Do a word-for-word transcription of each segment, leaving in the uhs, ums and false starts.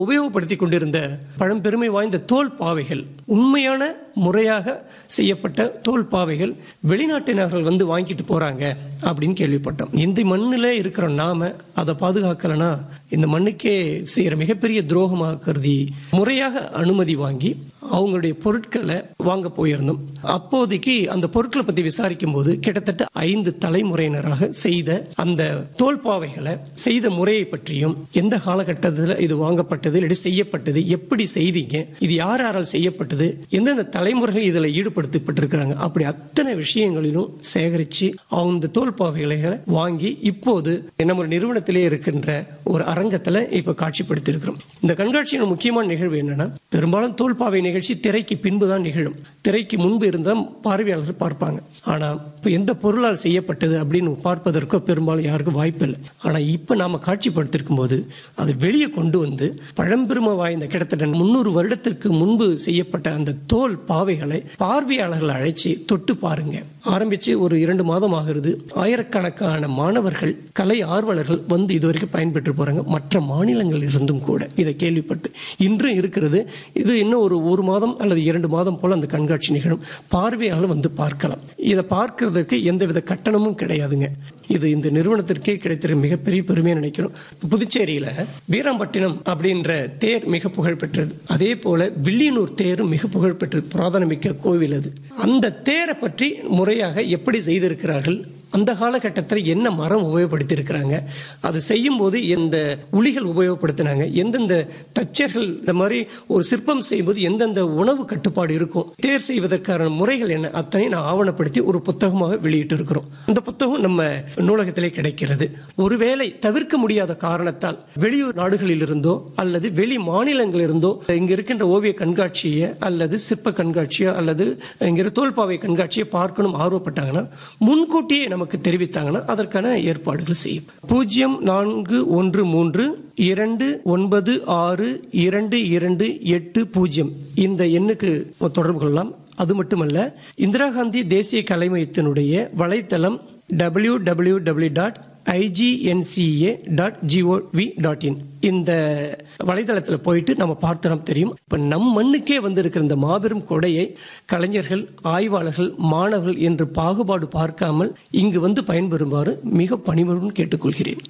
உபயோகப்படுத்தி கொண்டிருந்த பழம்பெருமை வாய்ந்த தோல் பாவைகள், உண்மையான முறையாக செய்யப்பட்ட தோல் பாவைகள் வெளிநாட்டினர்கள் வந்து வாங்கிட்டு போறாங்க அப்படின்னு கேள்விப்பட்டோம். இந்த மண்ணில் இருக்கிற நாம அதை பாதுகாக்கலனா இந்த மண்ணுக்கே செய்யற மிகப்பெரிய துரோகமாக கருதி முறையாக அனுமதி வாங்கி அவங்களுடைய பொருட்களை வாங்க போயிருந்தோம். அப்போதைக்கு அந்த பொருட்களை பத்தி விசாரிக்கும் போது கிட்டத்தட்ட ஐந்து தலைமுறையினராக செய்த அந்த தோல்பாவைகளை செய்த முறையை பற்றியும், எந்த காலகட்டத்தில் இது வாங்கப்பட்டது, இல்லை செய்யப்பட்டது, எப்படி செய்தீங்க, இது யார் யாரால் செய்யப்பட்டது, எந்தெந்த தலைமுறைகள் இதில் ஈடுபடுத்தப்பட்டிருக்கிறாங்க, அப்படி அத்தனை விஷயங்களிலும் சேகரித்து அந்த தோல்பாவைகளை வாங்கி இப்போது நம்ம நிறுவனத்திலே இருக்கின்ற ஒரு அரங்கத்தில் இப்ப காட்சிப்படுத்தி இருக்கிறோம். இந்த கண்காட்சியின் முக்கியமான நிகழ்வு என்னன்னா, பெரும்பாலும் தோல்பாவை நிகழ்ச்சி திரைக்கு பின்புதான் நிகழும். திரைக்கு முன்பு இருந்தால் பார்வையாளர்கள் பார்ப்பாங்க. ஆனா இப்ப எந்த பொருளால் செய்யப்பட்டது அப்படின்னு பார்ப்பதற்கோ பெரும்பாலும் யாருக்கும் வாய்ப்பு இல்லை. ஆனா இப்ப நாம காட்சிப்படுத்திருக்கும் போது அதை வெளியே கொண்டு வந்து பழம்பெருமை வாய்ந்த கிட்டத்தட்ட முன்னூறு வருடத்திற்கு முன்பு செய்யப்பட்ட அந்த தோல் பாவைகளை பார்வையாளர்கள் அழைச்சி தொட்டு பாருங்க. ஆரம்பிச்சு ஒரு இரண்டு மாதம் ஆகிறது. ஆயிரக்கணக்கான மாணவர்கள், கலை ஆர்வலர்கள் வந்து இதுவரைக்கும் பயன்பெற்று போறாங்க. மற்ற மாநிலங்கள் இருந்தும் கூட இதை கேள்விப்பட்டு இன்றும் இருக்கிறது. இது இன்னும் ஒரு ஒரு மாதம் அல்லது இரண்டு மாதம் போல அந்த கண்காட்சி நிகழும். பார்வையாளர் வந்து பார்க்கலாம். இதை பார்க்கிறதுக்கு எந்தவித கட்டணமும் கிடையாதுங்க. இது இந்த நிறுவனத்திற்கே கிடைத்திருக்க மிகப்பெரிய பெருமையை நினைக்கிறோம். புதுச்சேரியில வீராம்பட்டினம் அப்படின்ற தேர் மிக புகழ் பெற்றது. அதே போல வில்லியனூர் தேரும் மிக புகழ் பெற்றது. புராதனமிக்க கோவில் அது. அந்த தேரை பற்றி முறையாக எப்படி செய்திருக்கிறார்கள், அந்த காலகட்டத்தில் என்ன மரம் உபயோகப்படுத்தி இருக்கிறாங்க, அது செய்யும் போது எந்த உளிகள் உபயோகப்படுத்தினாங்க, எந்தெந்த தச்சர்கள் இந்த மாதிரி ஒரு சிற்பம் செய்யும்போது எந்தெந்த உணவு கட்டுப்பாடு இருக்கும், தேர் செய்வதற்கான முறைகள் என்ன, அத்தனை நான் ஆவணப்படுத்தி ஒரு புத்தகமாக வெளியிட்டு இருக்கிறோம். அந்த புத்தகம் நம்ம நூலகத்திலே கிடைக்கிறது. ஒருவேளை தவிர்க்க முடியாத காரணத்தால் வெளியூர் நாடுகளில் இருந்தோ அல்லது வெளி மாநிலங்களில் இருந்தோ இங்க இருக்கின்ற ஓவிய கண்காட்சியை அல்லது சிற்ப கண்காட்சியோ அல்லது இங்க தோல்பாவை கண்காட்சியை பார்க்கணும் ஆர்வப்பட்டாங்கன்னா முன்கூட்டியே நமக்கு தெரிவித்தாங்கன்னா அதற்கான ஏற்பாடுகள் செய்யும். பூஜ்ஜியம் நான்கு ஒன்று மூன்று இரண்டு ஒன்பது ஆறு இரண்டு இரண்டு எட்டு பூஜ்ஜியம் இந்த எண்ணுக்கு தொடர்பு கொள்ளலாம். அது மட்டுமல்ல, இந்திரா காந்தி தேசிய கலை மையத்தினுடைய வலைத்தளம் W W W dot I G N C A dot G O we dot in இந்த வலைதளத்தில் போயிட்டு நம்ம பார்த்தோம் தெரியும். இப்ப நம் மண்ணுக்கே வந்து இருக்கிற இந்த மாபெரும் கொடையை கலைஞர்கள், ஆய்வாளர்கள், மாணவர்கள் என்று பாகுபாடு பார்க்காமல் இங்கு வந்து பயன்பெறுமாறு மிக பணிவுடன் கேட்டுக்கொள்கிறேன்.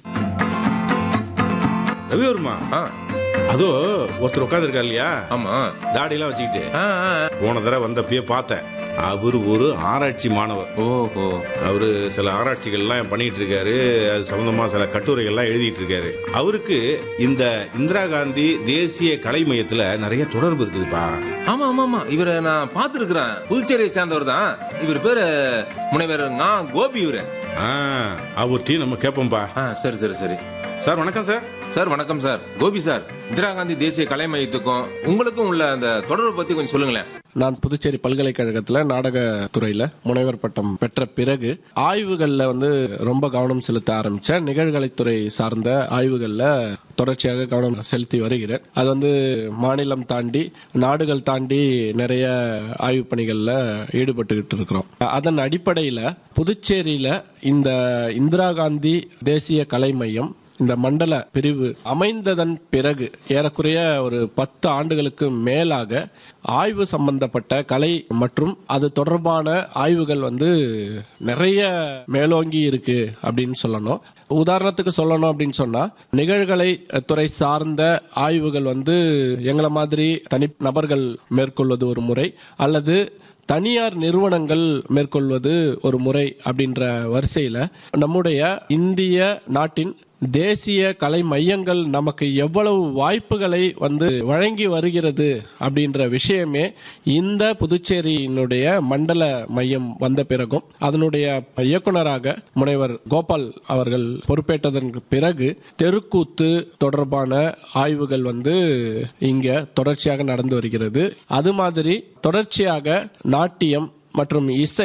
ரவிவர்மா, அதோ ஒருத்தர் உட்கார்ந்து இருக்கா இல்லையா? ஆமா, தாடி எல்லாம் வச்சுக்கிட்டு போன தடவை வந்தப்பயே பார்த்தேன். அவரு ஒரு ஆராய்ச்சி மாணவர். ஓஹோ. அவரு சில ஆராய்ச்சிகள்லாம் பண்ணிட்டு இருக்காரு. அது சம்பந்தமா சில கட்டுரைகள்லாம் எழுதிட்டு இருக்காரு. அவருக்கு இந்த இந்திரா காந்தி தேசிய கலை மையத்துல நிறைய தொடர்பு இருக்குதுப்பா. ஆமா ஆமா ஆமா, இவரை நான் பார்த்திருக்கிறேன். புதுச்சேரியை சேர்ந்தவர் தான். இவர் பேரு முனைவர் கோபி. இவரு அவர்கிட்ட நம்ம கேட்போம்பா. சரி சரி சரி. சார் வணக்கம். சார் சார் வணக்கம் சார். கோபி சார், இந்திரா காந்தி தேசிய கலை மையத்துக்கும் உங்களுக்கும் உள்ள அந்த தொடர்பு பத்தி கொஞ்சம் சொல்லுங்களேன். நான் புதுச்சேரி பல்கலைக்கழகத்தில் நாடகத்துறையில் முனைவர் பட்டம் பெற்ற பிறகு ஆய்வுகளில் வந்து ரொம்ப கவனம் செலுத்த ஆரம்பித்தேன். நிகழ்கலைத்துறை சார்ந்த ஆய்வுகளில் தொடர்ச்சியாக கவனம் செலுத்தி வருகிறேன். அது வந்து மாநிலம் தாண்டி நாடுகள் தாண்டி நிறைய ஆய்வு பணிகளில் ஈடுபட்டுக்கிட்டு இருக்கிறோம். அதன் அடிப்படையில் புதுச்சேரியில் இந்த இந்திரா காந்தி தேசிய கலை மையம் இந்த மண்டல பிரிவு அமைந்ததன் பிறகு ஏறக்குறைய ஒரு பத்து ஆண்டுகளுக்கு மேலாக ஆய்வு சம்பந்தப்பட்ட கலை மற்றும் அது தொடர்பான ஆய்வுகள் வந்து நிறைய மேலோங்கி இருக்கு அப்படின்னு சொல்லணும். உதாரணத்துக்கு சொல்லணும் அப்படின்னு சொன்னா, நிகழ்கலை துறை சார்ந்த ஆய்வுகள் வந்து எங்களை மாதிரி தனி நபர்கள் மேற்கொள்வது ஒரு முறை, அல்லது தனியார் நிறுவனங்கள் மேற்கொள்வது ஒரு முறை அப்படின்ற வரிசையில் நம்முடைய இந்திய நாட்டின் தேசிய கலை மையங்கள் நமக்கு எவ்வளவு வாய்ப்புகளை வந்து வழங்கி வருகிறது அப்படின்ற விஷயமே இந்த புதுச்சேரியினுடைய மண்டல மையம் வந்த பிறகும் அதனுடைய இயக்குனராக முனைவர் கோபால் அவர்கள் பொறுப்பேற்றதற்கு பிறகு தெருக்கூத்து தொடர்பான ஆய்வுகள் வந்து இங்க தொடர்ச்சியாக நடந்து வருகிறது. அது மாதிரி தொடர்ச்சியாக நாட்டியம் மற்றும் இசை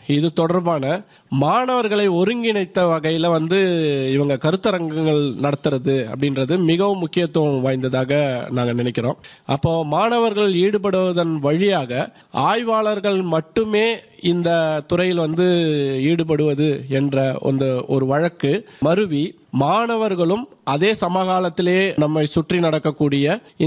இது தொடர்பான மாணவர்களை ஒருங்கிணைத்த வகையில வந்து இவங்க கருத்தரங்குகள் நடத்துறது அப்படின்றது மிகவும் முக்கியத்துவம் வாய்ந்ததாக நாங்க நினைக்கிறோம். அப்போ மாணவர்கள் ஈடுபடுவதன் வழியாக ஆய்வாளர்கள் மட்டுமே இந்த துறையில் வந்து ஈடுபடுவது என்ற ஒரு வழக்கு மருவி மாணவர்களும் அதே சமகாலத்திலே நம்மை சுற்றி நடக்கக்கூடிய